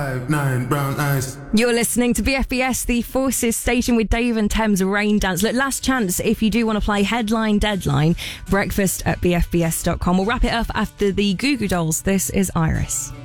5'9" brown eyes. You're listening to BFBS, the Forces station with Dave and Thames Rain Dance. Look, last chance if you do want to play Headline Deadline, breakfast at bfbs.com. We'll wrap it up after the Goo Goo Dolls. This is Iris.